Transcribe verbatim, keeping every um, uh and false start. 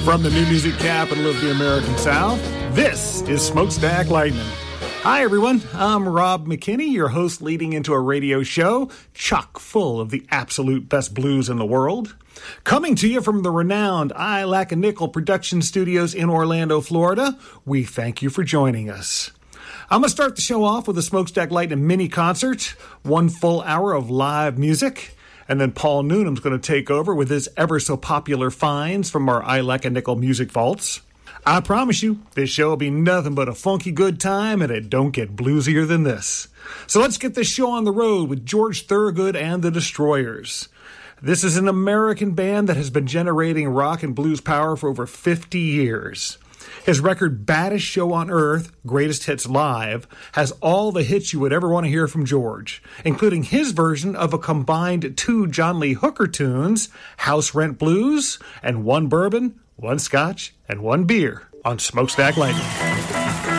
From the new music capital of the American South, this is Smokestack Lightning. Hi, everyone. I'm Rob McKinney, your host leading into a radio show chock full of the absolute best blues in the world. Coming to you from the renowned I Lack a Nickel production studios in Orlando, Florida, we thank you for joining us. I'm going to start the show off with a Smokestack Lightning mini concert, one full hour of live music. And then Paul Noonan's going to take over with his ever-so-popular finds from our I Lack a Nickel music vaults. I promise you, this show will be nothing but a funky good time, and it don't get bluesier than this. So let's get this show on the road with George Thorogood and the Destroyers. This is an American band that has been generating rock and blues power for over fifty years. His record Baddest Show on Earth, Greatest Hits Live, has all the hits you would ever want to hear from George, including his version of a combined two John Lee Hooker tunes, House Rent Blues, and one bourbon, one scotch, and one beer on Smokestack Lightning.